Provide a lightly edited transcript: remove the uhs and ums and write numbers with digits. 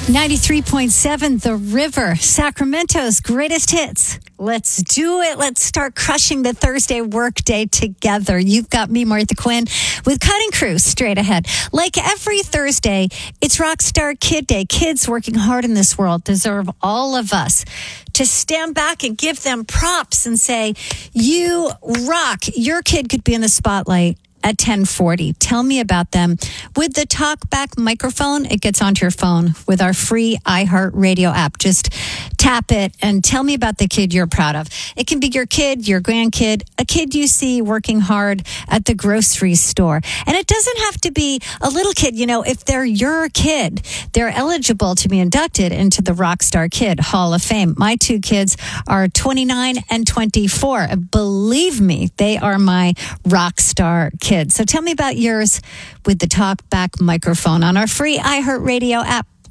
93.7 The River, Sacramento's greatest hits. Let's do it. Let's start crushing the Thursday workday together. You've got me, Martha Quinn, with Cutting Crew straight ahead. Like every Thursday, it's Rockstar Kid Day. Kids working hard in this world deserve all of us to stand back and give them props and say, you rock. Your kid could be in the spotlight at 10:40. Tell me about them. With the TalkBack microphone, it gets onto your phone with our free iHeartRadio app. Just tap it and tell me about the kid you're proud of. It can be your kid, your grandkid, a kid you see working hard at the grocery store. And it doesn't have to be a little kid. You know, if they're your kid, they're eligible to be inducted into the Rockstar Kid Hall of Fame. My two kids are 29 and 24. Believe me, they are my Rockstar kids. So tell me about yours with the TalkBack microphone on our free iHeartRadio app.